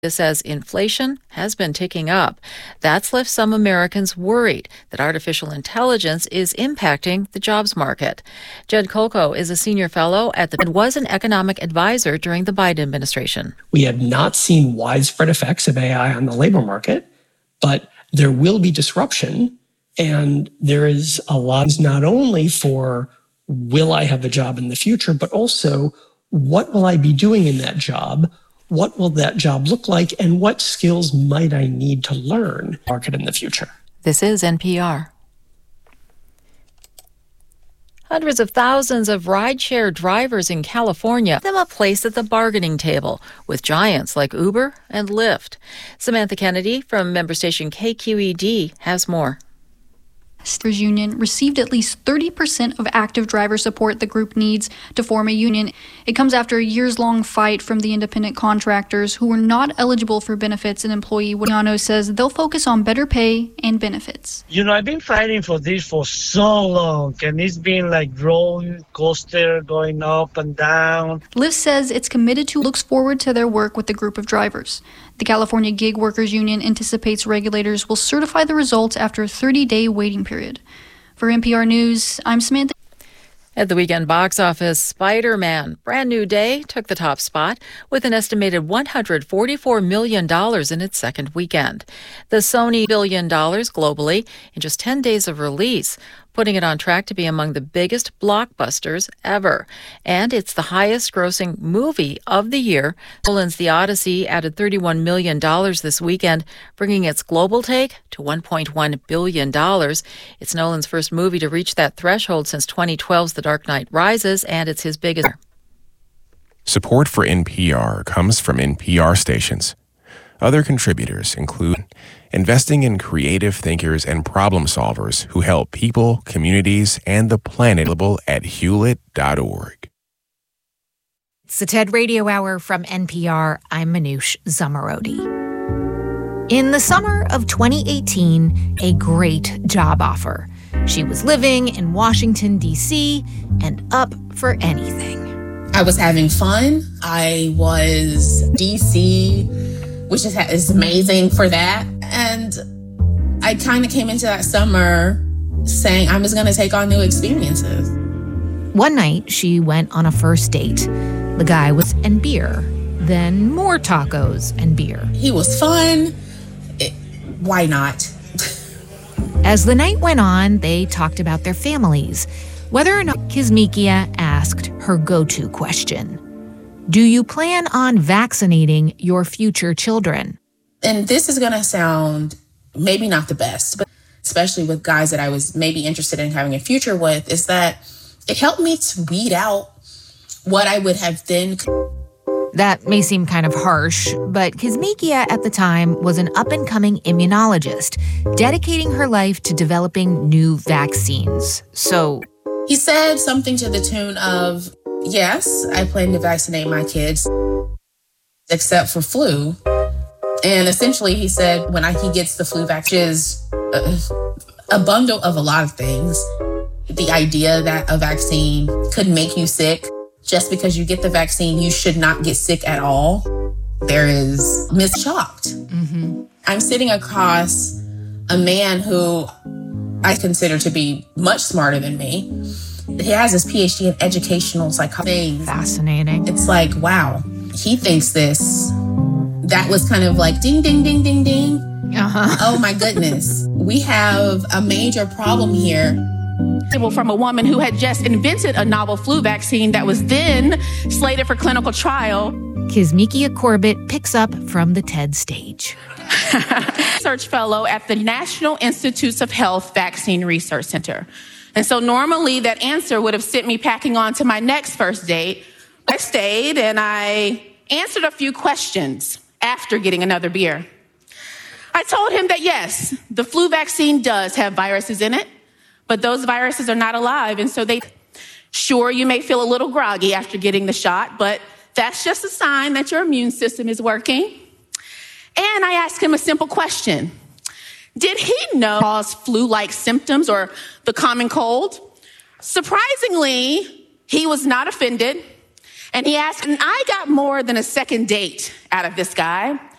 says inflation has been ticking up. That's left some Americans worried that artificial intelligence is impacting the jobs market. Jed Kolko is a senior fellow at and was an economic advisor during the Biden administration. We have not seen widespread effects of AI on the labor market, but there will be disruption. And there is a lot, not only for will I have a job in the future, but also what will I be doing in that job? What will that job look like? And what skills might I need to learn market in the future? This is NPR. Hundreds of thousands of rideshare drivers in California give them a place at the bargaining table with giants like Uber and Lyft. Samantha Kennedy from member station KQED has more. Drivers Union received at least 30% of active driver support the group needs to form a union. It comes after a years-long fight from the independent contractors who were not eligible for benefits. An employee, Wadiano, says they'll focus on better pay and benefits. I've been fighting for this for so long, and it's been like roller coaster going up and down. Lyft says it's committed to, looks forward to their work with the group of drivers. The California Gig Workers Union anticipates regulators will certify the results after a 30-day waiting period. For NPR News, I'm Samantha. At the weekend box office, Spider-Man: Brand New Day took the top spot with an estimated $144 million in its second weekend. The Sony $1 billion globally in just 10 days of release, putting it on track to be among the biggest blockbusters ever. And it's the highest-grossing movie of the year. Nolan's The Odyssey added $31 million this weekend, bringing its global take to $1.1 billion. It's Nolan's first movie to reach that threshold since 2012's The Dark Knight Rises, and it's his biggest. Support for NPR comes from NPR stations. Other contributors include investing in creative thinkers and problem solvers who help people, communities, and the planet at hewlett.org. It's the TED Radio Hour from NPR. I'm Manoush Zomorodi. In the summer of 2018, a great job offer. She was living in Washington, D.C., and up for anything. I was having fun. I was D.C., which is amazing for that. And I kind of came into that summer saying I was going to take on new experiences. One night, she went on a first date. The guy was and beer, then more tacos and beer. He was fun. Why not? As the night went on, they talked about their families, whether or not Kizzmekia asked her go-to question. Do you plan on vaccinating your future children? And this is going to sound maybe not the best, but especially with guys that I was maybe interested in having a future with, is that it helped me to weed out what I would have then. That may seem kind of harsh, but Kizzmekia at the time was an up-and-coming immunologist, dedicating her life to developing new vaccines. So he said something to the tune of, yes, I plan to vaccinate my kids, except for flu. And essentially, he said when he gets the flu vaccine, is a bundle of a lot of things. The idea that a vaccine could make you sick, just because you get the vaccine, you should not get sick at all. There is shocked. Mm-hmm. I'm sitting across a man who I consider to be much smarter than me. He has his PhD in educational psychology. Fascinating. It's like, wow, he thinks this. That was kind of like ding, ding, ding, ding, ding. Uh-huh. Oh my goodness. We have a major problem here. From a woman who had just invented a novel flu vaccine that was then slated for clinical trial. Kizzmekia Corbett picks up from the TED stage. Research fellow at the National Institutes of Health Vaccine Research Center. And so normally that answer would have sent me packing on to my next first date. I stayed and I answered a few questions after getting another beer. I told him that yes, the flu vaccine does have viruses in it, but those viruses are not alive. And so sure, you may feel a little groggy after getting the shot, but that's just a sign that your immune system is working. And I asked him a simple question. Did he know cause flu-like symptoms or the common cold? Surprisingly, he was not offended. And he asked, and I got more than a second date out of this guy.